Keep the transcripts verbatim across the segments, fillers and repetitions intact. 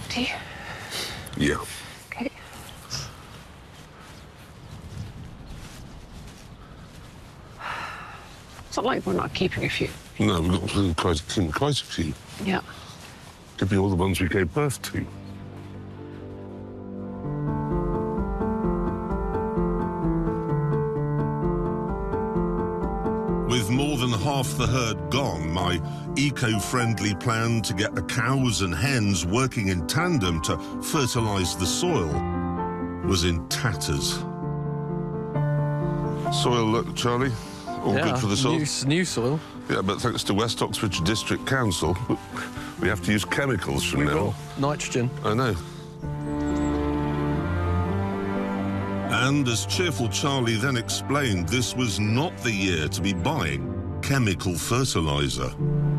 fifty? Yeah. Okay. It's not like we're not keeping a few. No, we've got to quite, keep quite a few. Yeah. Could be all the ones we gave birth to. With more than half the herd gone, my eco-friendly plan to get the cows and hens working in tandem to fertilise the soil was in tatters. Soil, look, Charlie, all yeah, good for the soil? New, new soil. Yeah, but thanks to West Oxfordshire District Council, we have to use chemicals from We now will. on. Nitrogen. I know. And as cheerful Charlie then explained, this was not the year to be buying chemical fertiliser.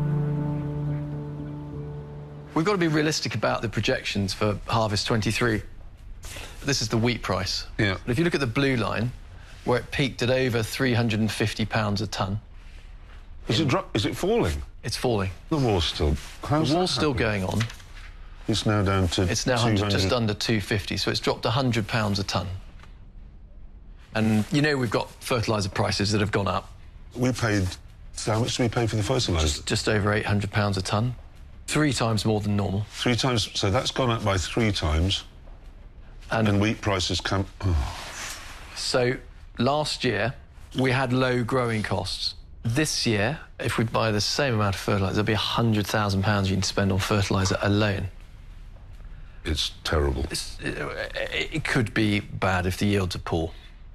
We've got to be realistic about the projections for harvest twenty-three. This is the wheat price. Yeah. But if you look at the blue line, where it peaked at over three hundred and fifty pounds a tonne. Is it dro- is it falling? It's falling. The war's still... How's The war's that still happening? going on. It's now down to It's now two hundred. just under two fifty, so it's dropped one hundred pounds a tonne. And, you know, we've got fertiliser prices that have gone up. We paid... So how much do we pay for the fertiliser? Just, just over eight hundred pounds a tonne. Three times more than normal. Three times... So that's gone up by three times. And, And wheat prices come... Oh. So, last year, we had low growing costs. This year, if we buy the same amount of fertiliser, there'll be one hundred thousand pounds you can spend on fertiliser alone. It's terrible. It's, it, it could be bad if the yields are poor.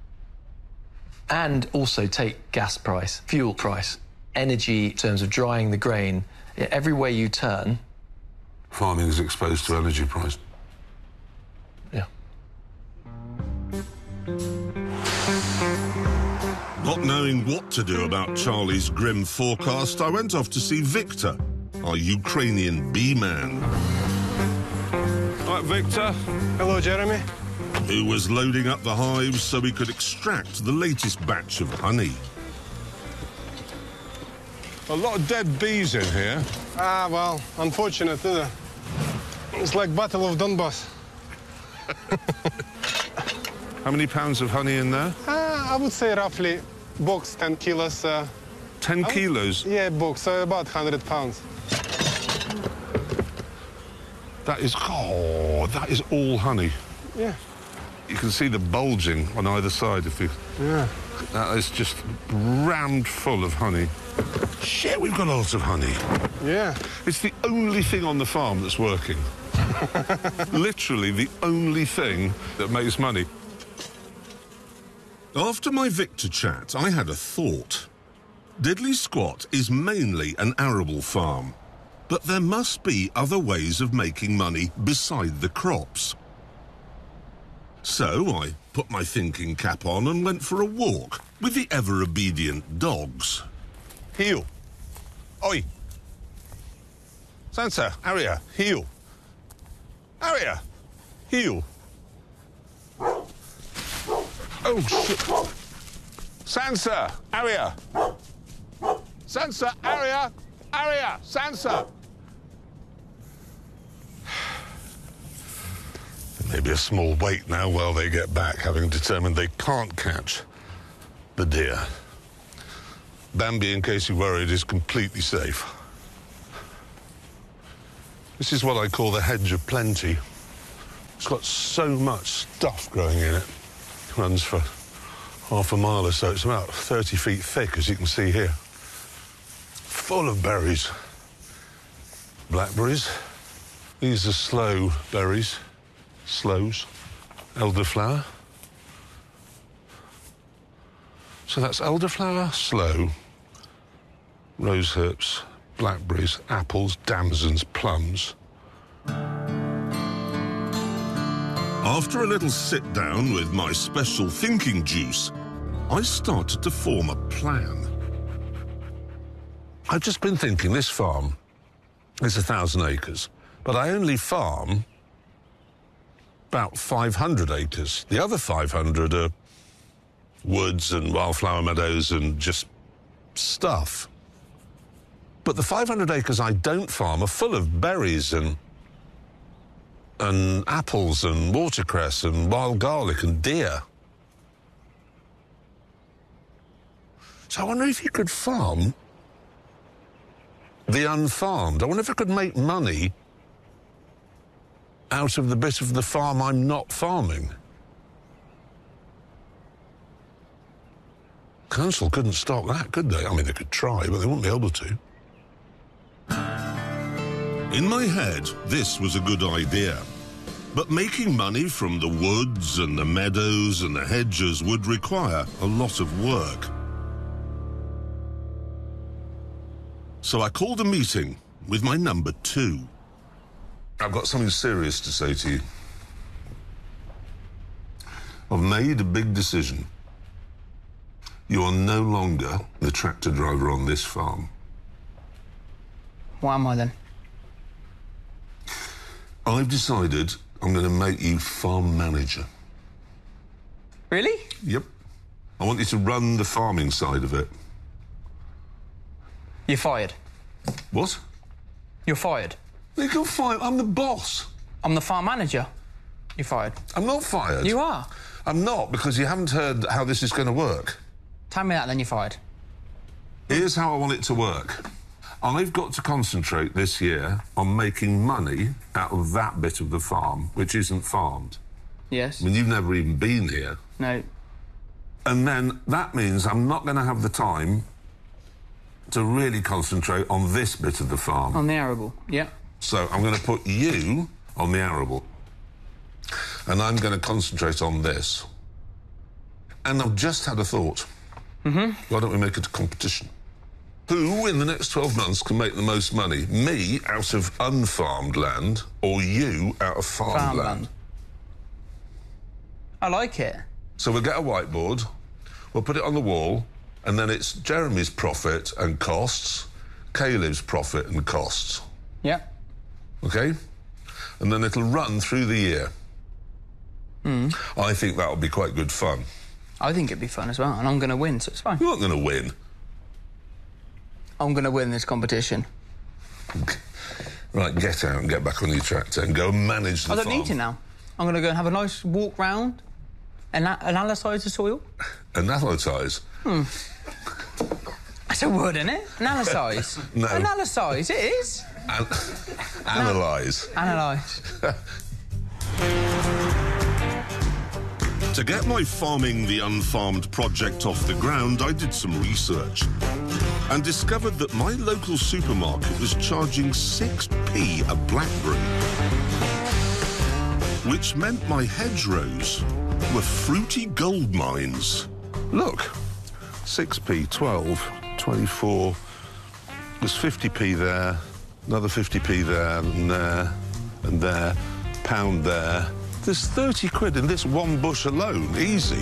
And also take gas price, fuel price, energy in terms of drying the grain. Every way you turn... Farming is exposed to energy price. Yeah. Not knowing what to do about Charlie's grim forecast, I went off to see Victor, our Ukrainian bee man. Right, Victor. Hello, Jeremy. Who was loading up the hives so we could extract the latest batch of honey. A lot of dead bees in here. Ah, well, unfortunate, isn't it? It's like Battle of Donbass. How many pounds of honey in there? Uh, I would say roughly box ten kilos. Uh, Ten I would- kilos? Yeah, box, so about one hundred pounds. That is... Oh, that is all honey. Yeah. You can see the bulging on either side if you... Yeah. That is just rammed full of honey. Shit, we've got a lot of honey. Yeah. It's the only thing on the farm that's working. Literally the only thing that makes money. After my Victor chat, I had a thought. Diddley Squat is mainly an arable farm, but there must be other ways of making money beside the crops. So I put my thinking cap on and went for a walk with the ever-obedient dogs. Heel. Oi. Sansa, Aria, heel. Aria, heel. Oh, shit. Sansa, Aria. Sansa, Aria, Aria, Sansa. Maybe a small wait now while they get back, having determined they can't catch the deer. Bambi, in case you're worried, is completely safe. This is what I call the hedge of plenty. It's got so much stuff growing in it. It runs for half a mile or so. It's about thirty feet thick, as you can see here. Full of berries. Blackberries. These are sloe berries. Sloes. Elderflower. So that's elderflower, sloe, rosehips, blackberries, apples, damsons, plums. After a little sit-down with my special thinking juice, I started to form a plan. I've just been thinking this farm is a thousand acres, but I only farm about five hundred acres. The other five hundred are woods and wildflower meadows and just stuff. But the five hundred acres I don't farm are full of berries and and apples and watercress and wild garlic and deer. So I wonder if you could farm the unfarmed. I wonder if I could make money out of the bit of the farm I'm not farming. Council couldn't stop that, could they? I mean, they could try, but they wouldn't be able to. In my head, this was a good idea. But making money from the woods and the meadows and the hedges would require a lot of work. So I called a meeting with my number two. I've got something serious to say to you. I've made a big decision. You are no longer the tractor driver on this farm. What am I then? I've decided I'm going to make you farm manager. Really? Yep. I want you to run the farming side of it. You're fired. What? You're fired. You can fire. I'm the boss. I'm the farm manager. You're fired. I'm not fired. You are. I'm not, because you haven't heard how this is going to work. Tell me that, then you're fired. Here's how I want it to work. I've got to concentrate this year on making money out of that bit of the farm, which isn't farmed. Yes. I mean, you've never even been here. No. And then that means I'm not going to have the time to really concentrate on this bit of the farm. On the arable, yeah. So I'm going to put you on the arable. And I'm going to concentrate on this. And I've just had a thought. Mm-hmm. Why don't we make it a competition? Who, in the next twelve months, can make the most money? Me, out of unfarmed land, or you, out of farmed Farmland. land? I like it. So we'll get a whiteboard, we'll put it on the wall, and then it's Jeremy's profit and costs, Caleb's profit and costs. Yeah. OK? And then it'll run through the year. Mm. I think that'll be quite good fun. I think it'd be fun as well, and I'm going to win, so it's fine. You're not going to win. I'm going to win this competition. Right, get out and get back on your tractor and go and manage the I don't farm. need to now. I'm going to go and have a nice walk round and analyse the soil. Analyse? Hmm. That's a word, isn't it? Analyse. No. Analyse, it is. An analyse. Analyse. To get my Farming the Unfarmed project off the ground, I did some research and discovered that my local supermarket was charging six p a blackberry, which meant my hedgerows were fruity gold mines. Look, six p, twelve, twenty-four, there's fifty p there, another fifty p there, and there, and there, pound there. There's thirty quid in this one bush alone, easy.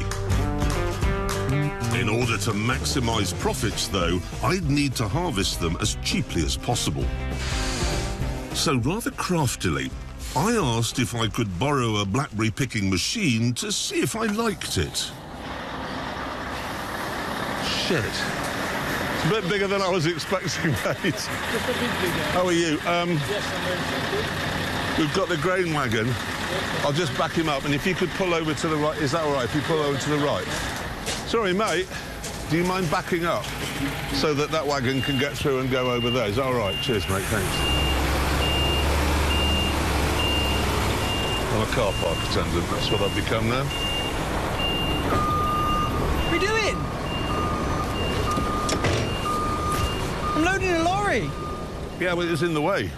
In order to maximise profits, though, I'd need to harvest them as cheaply as possible. So rather craftily, I asked if I could borrow a blackberry picking machine to see if I liked it. Shit. It's a bit bigger than I was expecting, mate. Just a bit bigger. How are you? Um, Yes, I'm very thank you. we've got the grain wagon. I'll just back him up, and if you could pull over to the right... Is that all right, if you pull over to the right? Sorry, mate. Do you mind backing up so that that wagon can get through and go over there? Is that all right? Cheers, mate. Thanks. I'm a car park attendant. That's what I've become now. What are you doing? I'm loading a lorry. Yeah, but it's in the way.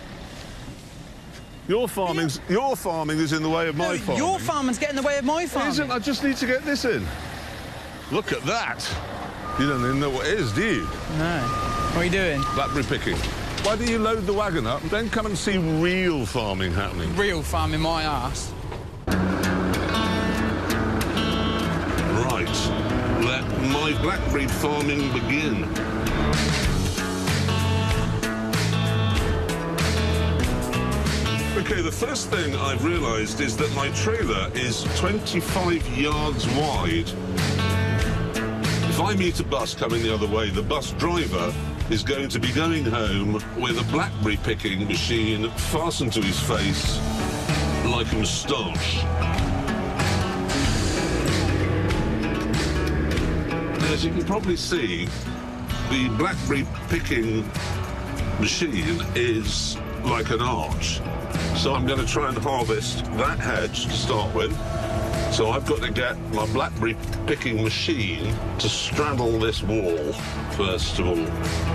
Your farming's, your farming is in the way of my No, farming. your farming's getting in the way of my farming. Isn't? I just need to get this in. Look at that. You don't even know what it is, do you? No. What are you doing? Blackberry picking. Why don't you load the wagon up and then come and see real farming happening? Real farming my ass. Right. Let my blackberry farming begin. OK, the first thing I've realised is that my trailer is twenty-five yards wide. If I meet a bus coming the other way, the bus driver is going to be going home with a blackberry picking machine fastened to his face like a moustache. As you can probably see, the blackberry picking machine is like an arch. So I'm going to try and harvest that hedge to start with. So I've got to get my blackberry picking machine to straddle this wall, first of all.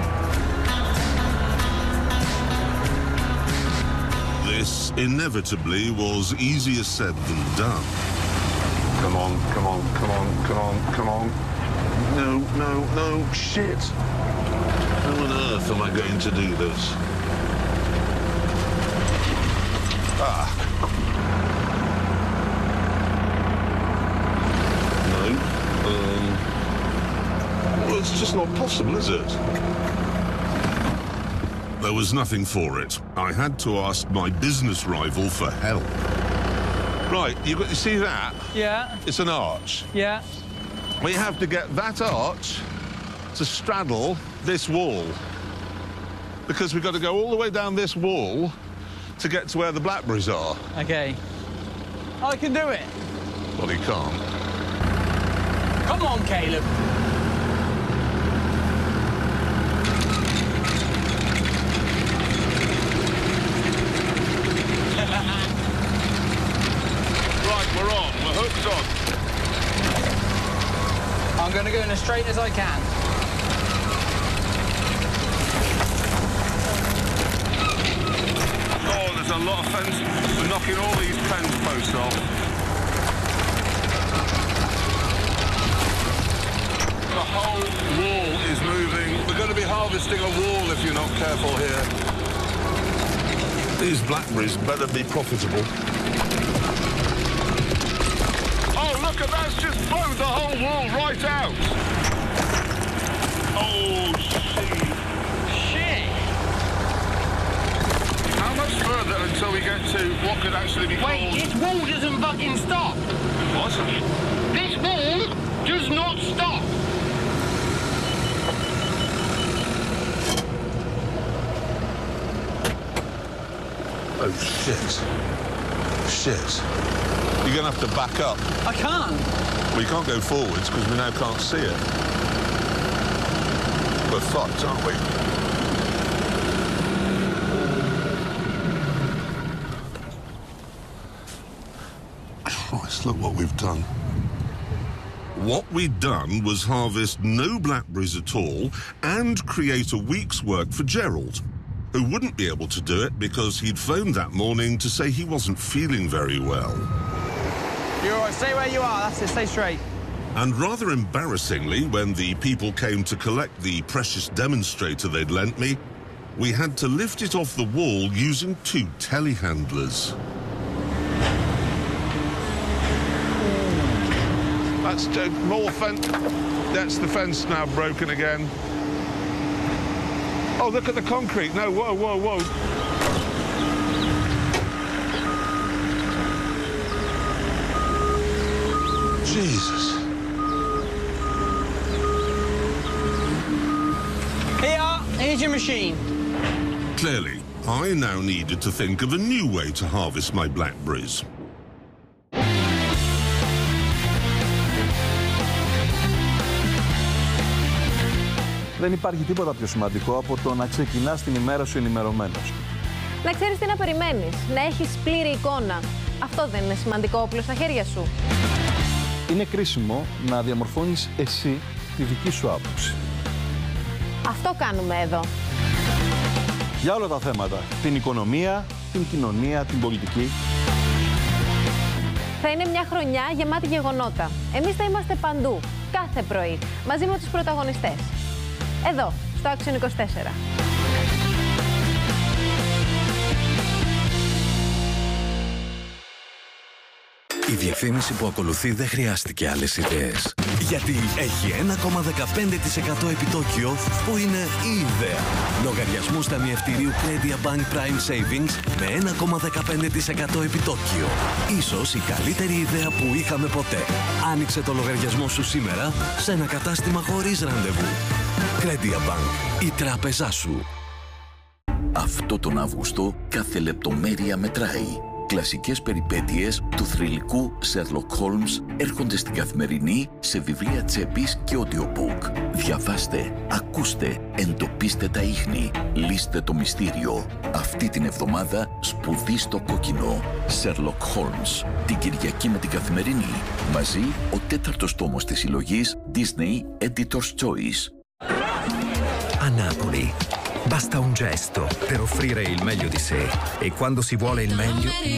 This inevitably was easier said than done. Come on, come on, come on, come on, come on. No, no, no, shit. How on earth am I going to do this? Ah. No. Um, well, it's just not possible, is it? There was nothing for it. I had to ask my business rival for help. Right, you got you see that? Yeah, It's an arch. yeah. We have to get that arch to straddle this wall. Because we've got to go all the way down this wall to get to where the blackberries are. Okay. I can do it. Well, he can't. Come on, Caleb. Right, we're on. We're hooked on. I'm going to go in as straight as I can. Oh, there's a lot of fence. We're knocking all these fence posts off. The whole wall is moving. We're going to be harvesting a wall if you're not careful here. These blackberries better be profitable. Oh, look at that's just blown the whole wall right out. Oh, shit. Shit! How much further until we get to what could actually be Wait, called... this wall doesn't fucking stop. What? This wall does not stop. Oh, shit. Shit. You're going to have to back up. I can't. We can't go forwards because we now can't see it. We're fucked, aren't we? Christ, look what we've done. What we'd done was harvest no blackberries at all and create a week's work for Gerald, who wouldn't be able to do it because he'd phoned that morning to say he wasn't feeling very well. You're all right. Stay where you are. That's it. Stay straight. And rather embarrassingly, when the people came to collect the precious demonstrator they'd lent me, we had to lift it off the wall using two telehandlers. That's uh, more fence. That's the fence now broken again. Oh, look at the concrete. No, whoa, whoa, whoa. Jesus. Here, here's your machine. Clearly, I now needed to think of a new way to harvest my blackberries. Δεν υπάρχει τίποτα πιο σημαντικό από το να ξεκινάς την ημέρα σου ενημερωμένος. Να ξέρεις τι να περιμένεις, να έχεις πλήρη εικόνα. Αυτό δεν είναι σημαντικό όπλο στα χέρια σου? Είναι κρίσιμο να διαμορφώνεις εσύ τη δική σου άποψη. Αυτό κάνουμε εδώ. Για όλα τα θέματα. Την οικονομία, την κοινωνία, την πολιτική. Θα είναι μια χρονιά γεμάτη γεγονότα. Εμείς θα είμαστε παντού, κάθε πρωί, μαζί με τους πρωταγωνιστές. Εδώ, στο Action είκοσι τέσσερα. Η διαφήμιση που ακολουθεί δεν χρειάστηκε άλλες ιδέες. Γιατί έχει ένα κόμμα δεκαπέντε τοις εκατό επιτόκιο που είναι η ιδέα. Λογαριασμούς ταμιευτηρίου Credit Bank Prime Savings με ένα κόμμα δεκαπέντε τοις εκατό επιτόκιο. Ίσως η καλύτερη ιδέα που είχαμε ποτέ. Άνοιξε το λογαριασμό σου σήμερα σε ένα κατάστημα χωρίς ραντεβού. Credit Bank, η τράπεζά σου. Αυτό τον Αύγουστο κάθε λεπτομέρεια μετράει. Κλασικές περιπέτειες του θρυλικού Sherlock Holmes έρχονται στην Καθημερινή σε βιβλία τσέπης και audiobook. Διαβάστε, ακούστε, εντοπίστε τα ίχνη, λύστε το μυστήριο. Αυτή την εβδομάδα σπουδή στο κόκκινο. Sherlock Holmes. Την Κυριακή με την Καθημερινή. Μαζί ο τέταρτος τόμος της συλλογής Disney Editor's Choice. A Napoli basta un gesto per offrire il meglio di sé e quando si vuole il meglio